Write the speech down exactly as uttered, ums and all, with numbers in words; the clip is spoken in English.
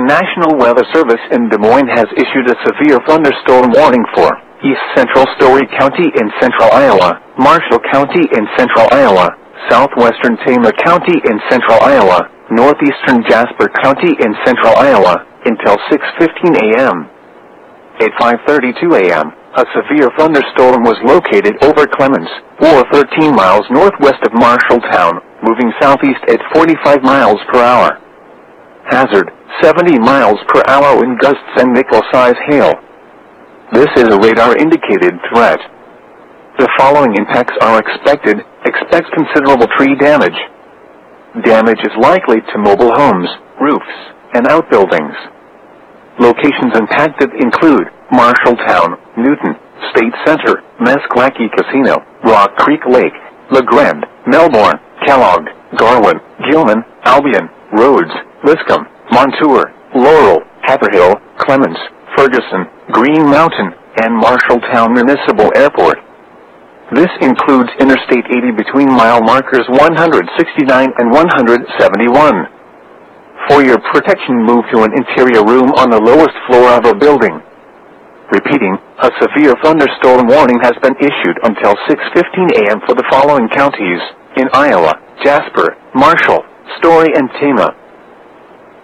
National Weather Service in Des Moines has issued a severe thunderstorm warning for East Central Story County in central Iowa, Marshall County in central Iowa, southwestern Tama County in central Iowa, northeastern Jasper County in central Iowa, until six fifteen a m At five thirty-two a m, a severe thunderstorm was located over Clemens, or thirteen miles northwest of Marshalltown, moving southeast at forty-five miles per hour. Hazard, seventy miles per hour wind gusts and nickel-size hail. This is a radar-indicated threat. The following impacts are expected. Expect considerable tree damage. Damage is likely to mobile homes, roofs, and outbuildings. Locations impacted include Marshalltown, Newton, State Center, Meskwaki Casino, Rock Creek Lake, La Grande, Melbourne, Kellogg, Garwin, Gilman, Albion, Rhodes, Liscombe, Montour, Laurel, Haverhill, Clemens, Ferguson, Green Mountain, and Marshalltown Municipal Airport. This includes Interstate eighty between mile markers one hundred sixty-nine and one hundred seventy-one. For your protection, move to an interior room on the lowest floor of a building. Repeating, a severe thunderstorm warning has been issued until six fifteen a m for the following counties in Iowa: Jasper, Marshall, Story, and Tama.